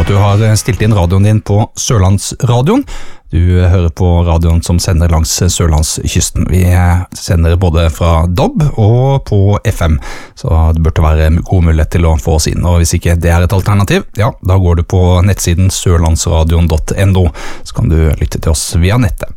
at du har stilt inn radioen din på Sørlandsradioen. Du hører på radioen som sender langs Sørlandskysten. Vi sender både fra DAB og på FM, så det burde være god mulighet til å få oss inn. Og hvis ikke det er et alternativ, ja, da går du på nettsiden sørlandsradion.no, så kan du lytte til oss via nettet.